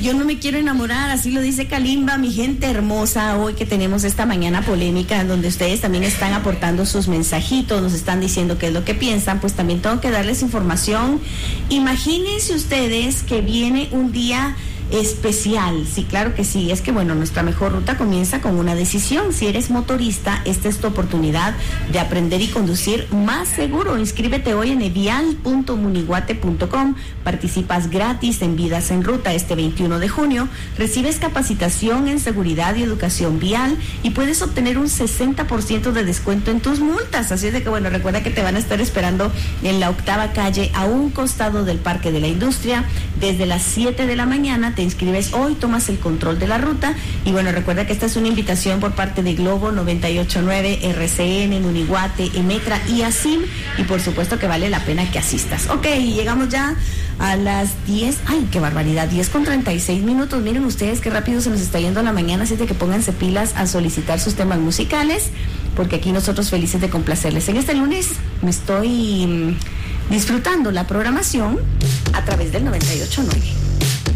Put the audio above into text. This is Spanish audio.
yo no me quiero enamorar, así lo dice Kalimba, mi gente hermosa, hoy que tenemos esta mañana polémica en donde ustedes también están aportando sus mensajitos, nos están diciendo qué es lo que piensan, pues también tengo que darles información. Imagínense ustedes que viene un día especial, sí, claro que sí, es que bueno, nuestra mejor ruta comienza con una decisión. Si eres motorista, esta es tu oportunidad de aprender y conducir más seguro. Inscríbete hoy en evial.muniguate.com, participas gratis en Vidas en Ruta este 21 de junio, recibes capacitación en seguridad y educación vial y puedes obtener un 60% de descuento en tus multas, así es de que bueno, recuerda que te van a estar esperando en la 8ª calle a un costado del Parque de la Industria, desde las 7 de la mañana. Te inscribes hoy, tomas el control de la ruta y bueno, recuerda que esta es una invitación por parte de Globo 98.9, RCN, Muniguate, Emetra y ASIM, y por supuesto que vale la pena que asistas. Ok, llegamos ya a las 10, ay, qué barbaridad, 10:36. Miren ustedes qué rápido se nos está yendo la mañana, así de que pónganse pilas a solicitar sus temas musicales, porque aquí nosotros felices de complacerles. En este lunes me estoy disfrutando la programación a través del 98.9.